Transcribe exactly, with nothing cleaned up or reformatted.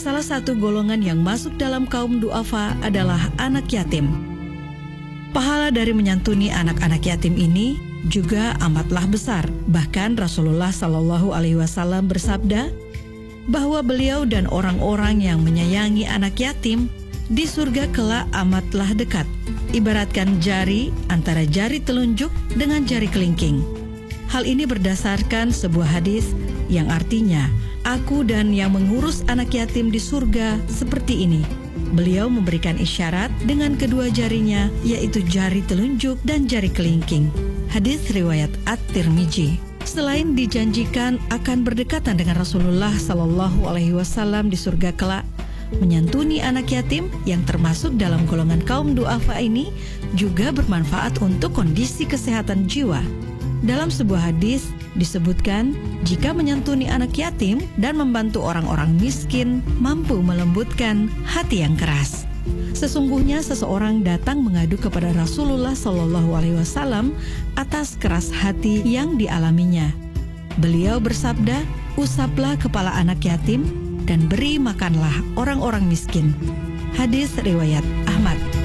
salah satu golongan yang masuk dalam kaum du'afa adalah anak yatim. Pahala dari menyantuni anak-anak yatim ini juga amatlah besar. Bahkan Rasulullah Shallallahu Alaihi Wasallam bersabda bahwa beliau dan orang-orang yang menyayangi anak yatim di surga kelak amatlah dekat, ibaratkan jari antara jari telunjuk dengan jari kelingking. Hal ini berdasarkan sebuah hadis yang artinya, aku dan yang mengurus anak yatim di surga seperti ini. Beliau memberikan isyarat dengan kedua jarinya, yaitu jari telunjuk dan jari kelingking. Hadis riwayat At-Tirmizi. Selain dijanjikan akan berdekatan dengan Rasulullah Sallallahu Alaihi Wasallam di surga kelak, menyantuni anak yatim yang termasuk dalam golongan kaum du'afa ini juga bermanfaat untuk kondisi kesehatan jiwa. Dalam sebuah hadis disebutkan, jika menyantuni anak yatim dan membantu orang-orang miskin mampu melembutkan hati yang keras. Sesungguhnya seseorang datang mengadu kepada Rasulullah Shallallahu Alaihi Wasallam atas keras hati yang dialaminya. Beliau bersabda, usaplah kepala anak yatim dan beri makanlah orang-orang miskin. Hadis riwayat Ahmad.